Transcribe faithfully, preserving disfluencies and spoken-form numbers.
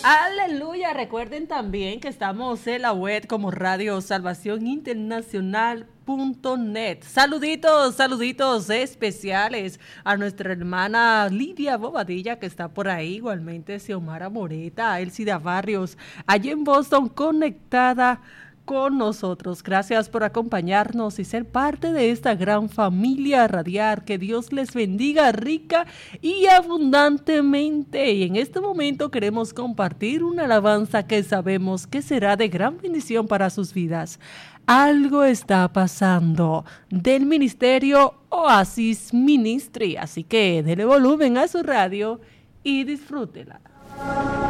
Aleluya, recuerden también que estamos en la web como Radio Salvación Internacional punto net. Saluditos, saluditos especiales a nuestra hermana Lidia Bobadilla que está por ahí, igualmente Xiomara Moreta, Elcida Barrios, allí en Boston conectada con nosotros. Gracias por acompañarnos y ser parte de esta gran familia radial. Que Dios les bendiga rica y abundantemente. Y en este momento queremos compartir una alabanza que sabemos que será de gran bendición para sus vidas. Algo está pasando, del ministerio Oasis Ministry. Así que dele volumen a su radio y disfrútela.